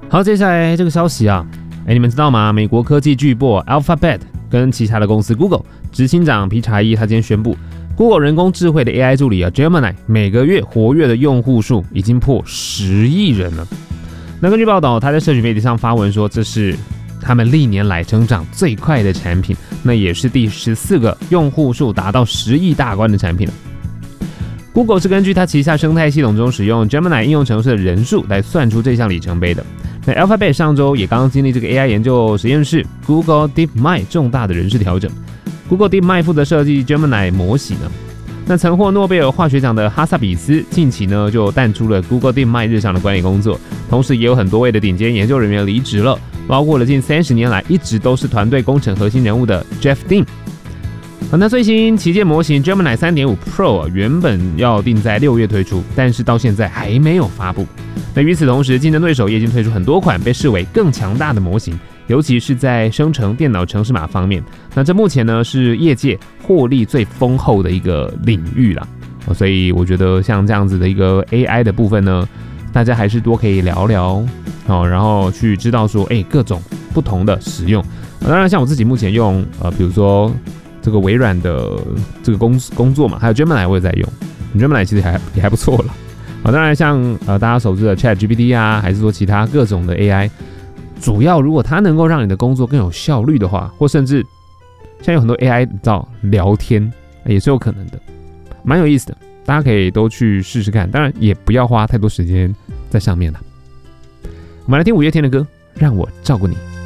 好，接下来这个消息啊，你们知道吗？美国科技巨擘 Alphabet 跟旗下的公司 Google 执行长皮查伊他今天宣布，Google 人工智慧的 AI 助理Gemini 每个月活跃的用户数已经破10亿人了。那根据报道，他在社群媒体上发文说，这是他们历年来成长最快的产品，那也是第14个用户数达到10亿大关的产品了。Google 是根据它旗下生态系统中使用 Gemini 应用程式的人数来算出这项里程碑的。那 Alphabet 上周也刚刚经历这个 AI 研究实验室 Google DeepMind 重大的人事调整。Google DeepMind 负责设计 Gemini 模型呢。那曾获诺贝尔化学奖的哈萨比斯近期呢就淡出了 Google DeepMind 日常的管理工作，同时也有很多位的顶尖研究人员离职了，包括了近30年来一直都是团队工程核心人物的 Jeff Dean。那最新旗舰模型 Gemini 3.5 Pro 原本要定在6月推出，但是到现在还没有发布。那与此同时，竞争对手也已经推出很多款被视为更强大的模型，尤其是在生成电脑程式码方面。那这目前呢是业界获利最丰厚的一个领域啦。所以我觉得像这样子的一个 AI 的部分呢，大家还是多可以聊聊，然后去知道说，各种不同的使用。当然，像我自己目前用比如说这个微软的这个工作嘛，还有 Gemini 我也在用 ，Gemini 其实也还不错了。当然像大家熟知的 ChatGPT 啊，还是说其他各种的 AI， 主要如果它能够让你的工作更有效率的话，或甚至像有很多 AI 你知道聊天也是有可能的，蛮有意思的，大家可以都去试试看。当然也不要花太多时间在上面了。我们来听5月天的歌，让我照顾你。